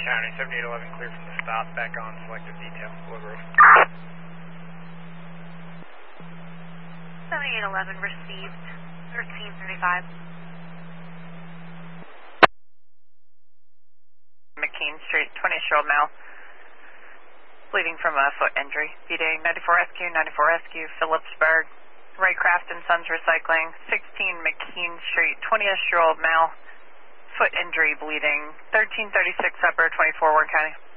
County, 7811 clear from the stop, back on selected detail, Willow Grove. 7811 received, 1335. McKean Street, 20-year-old male, bleeding from a foot injury. PD 94 Rescue, 94 Rescue, Phillipsburg, Raycraft and Sons Recycling, 16 McKean Street, 20-year-old male, foot injury, bleeding, 1336 upper, 24 Warren County.